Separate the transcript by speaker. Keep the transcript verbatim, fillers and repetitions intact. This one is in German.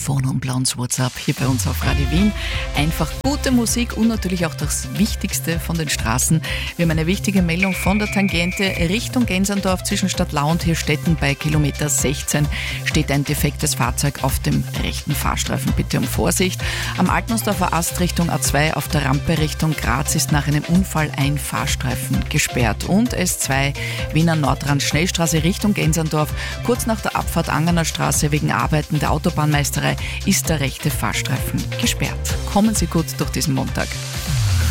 Speaker 1: Phone und bei uns WhatsApp hier bei uns auf Radio Wien. Einfach gute Musik und natürlich auch das Wichtigste von den Straßen. Wir haben eine wichtige Meldung von der Tangente Richtung Gensendorf zwischen Stadtlau und Hirstetten bei Kilometer sechzehn steht ein defektes Fahrzeug auf dem rechten Fahrstreifen. Bitte um Vorsicht. Am Altmannsdorfer Ast Richtung A zwei auf der Rampe Richtung Graz ist nach einem Unfall ein Fahrstreifen gesperrt. Und S zwei Wiener Nordrand Schnellstraße Richtung Gensendorf. Kurz nach der Abfahrt Angerner Straße wegen Arbeiten der Autobahnmeisterei ist der rechte Fahrstreifen gesperrt. Kommen Sie gut durch diesen Montag.